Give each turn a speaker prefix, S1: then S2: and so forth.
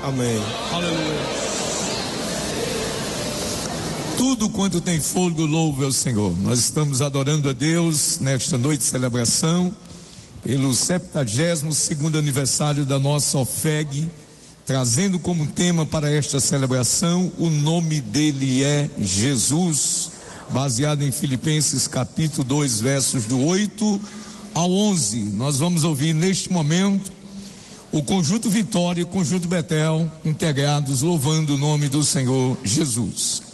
S1: Amém.
S2: Aleluia.
S3: Tudo quanto tem fôlego, louve ao Senhor. Nós estamos adorando a Deus nesta noite de celebração, pelo 72º aniversário da nossa OFEG, trazendo como tema para esta celebração, o nome dele é Jesus, baseado em Filipenses capítulo 2, versos do 8 ao 11. Nós vamos ouvir neste momento o Conjunto Vitória e o Conjunto Betel integrados, louvando o nome do Senhor Jesus.